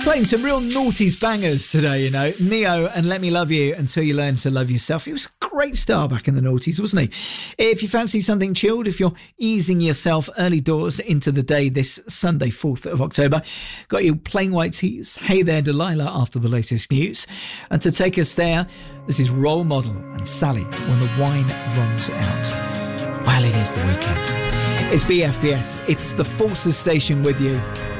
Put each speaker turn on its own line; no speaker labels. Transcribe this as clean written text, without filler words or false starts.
Playing some real noughties bangers today, you know. Neo and Let Me Love You Until You Learn to Love Yourself. He was a great star back in the noughties, wasn't he? If you fancy something chilled, if you're easing yourself early doors into the day this Sunday, 4th of October, got you Plain White Tees, Hey There Delilah after the latest news. And to take us there, this is Role Model and Sally When the Wine Runs Out. Well, it is the weekend. It's BFBS. It's the Forces Station with you.